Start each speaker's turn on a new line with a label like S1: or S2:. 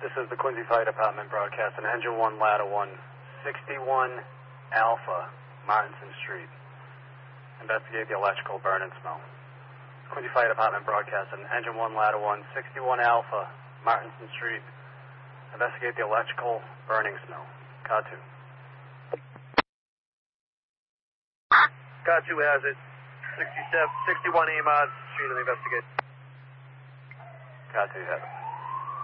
S1: This is the Quincy Fire Department broadcast on Engine 1, Ladder 1, 61 Alpha, Martinson Street. Investigate the electrical burn and smell. Quincy Fire Department broadcast on Engine 1, Ladder 1, 61 Alpha, Martinson Street. Investigate the electrical burning smell. Car 2.
S2: Car 2 has it. 61 Amod Street, investigate.
S1: Car 2 has it.